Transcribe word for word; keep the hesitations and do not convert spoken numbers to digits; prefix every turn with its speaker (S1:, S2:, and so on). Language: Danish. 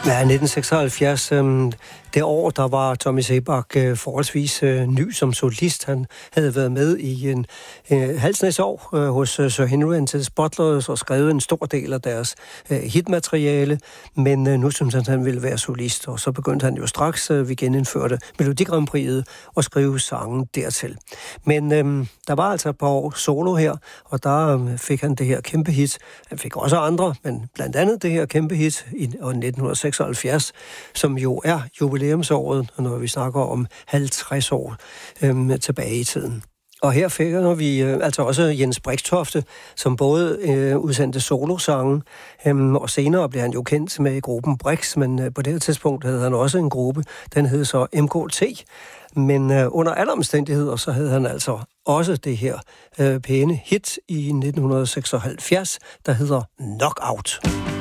S1: Ja, nitten seksoghalvfjerds, øh, det år, der var Tommy Sebak øh, forholdsvis øh, ny som solist. Han havde været med i en øh, halvsnæs år øh, hos øh, Sir Henry and the Butlers og skrevet en stor del af deres øh, hitmateriale, men øh, nu synes han, han ville være solist, og så begyndte han jo straks, øh, vi genindførte Melodi Grand Prix'et, og skrive sangen dertil. Men øh, der var altså et par år solo her, og der øh, fik han det her kæmpe hit. Han fik også andre, men blandt andet det her kæmpe hit i nitten seksoghalvfjerds, som jo er jubilæumsåret, når vi snakker om halvtreds år øhm, tilbage i tiden. Og her fik vi øh, altså også Jens Brixtofte, som både øh, udsendte solosange, øhm, og senere blev han jo kendt med gruppen Brix, men øh, på det her tidspunkt havde han også en gruppe, den hed så M K T. Men øh, under alle omstændigheder, så havde han altså også det her øh, pæne hit i nitten seksoghalvfjerds, der hedder Knockout.